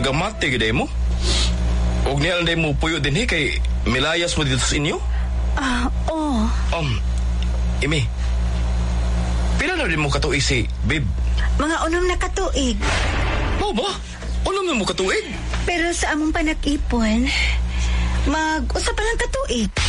Tigamati gid mo. Og niya lang mo puyo din kay milayas mo dito sa inyo? Oo. Imi. Pila na din mo katuig si Babe? Mga unom na katuig. Ba? Unom na mo katuig? Pero sa among panag-ipon, mag-usap pa lang katuig.